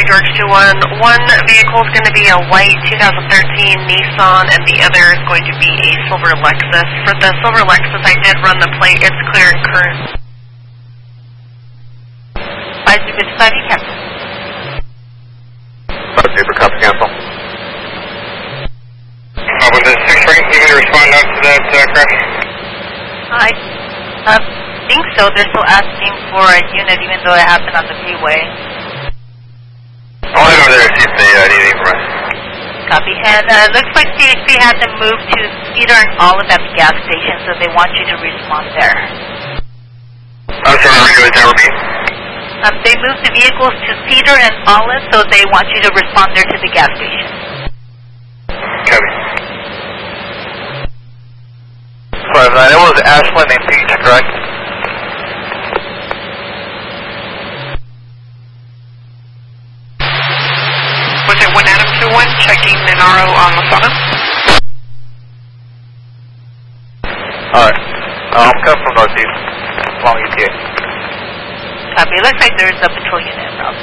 George 21. One vehicle is going to be a white 2013 Nissan, and the other is going to be a silver Lexus. For the silver Lexus, I did run the plate. It's clear and current. 555, you cancel. 5 copy, cancel. Was it 6 ring? You going to respond out to that crash? I think so. They're still asking for a unit even though it happened on the freeway. I'll head over there and see if they need anything from us. Copy. And looks like CHP had them moved to Cedar and Olive at the gas station, so they want you to respond there. I'm sorry, regular tower meet? They moved the vehicles to Cedar and Olive, so they want you to respond there to the gas station. Copy. 59, that was Ashland and Peach, correct? Was it 1 Adam 21 checking an RO on Lasana? Alright. I'm coming from northeast. Long ETA. Copy. It looks like there's a patrol unit en route.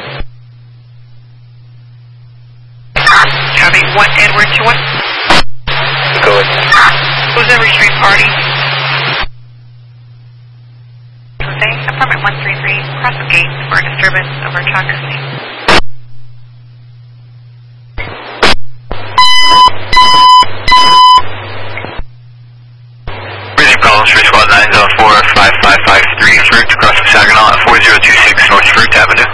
Copy. 1 Edward 21. Go ahead. Who's the restraint party? Jose, apartment 133, cross the gate for disturbance over truck. Region Collins, Street Squad 904 5553, Fruit, across the Saginaw at 4026 North Fruit Avenue.